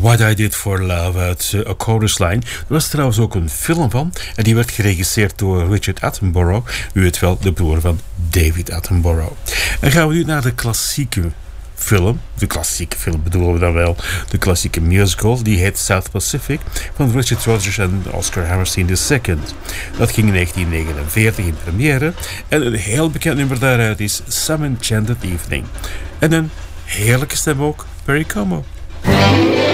What I Did For Love uit A Chorus Line. Er was trouwens ook een film van en die werd geregisseerd door Richard Attenborough. U weet wel, de broer van David Attenborough. En gaan we nu naar de klassieke film. De klassieke film bedoelen we dan wel. De klassieke musical. Die heet South Pacific van Richard Rodgers en Oscar Hammerstein II. Dat ging in 1949 in première. En een heel bekend nummer daaruit is Some Enchanted Evening. En een heerlijke stem ook, Perry Como.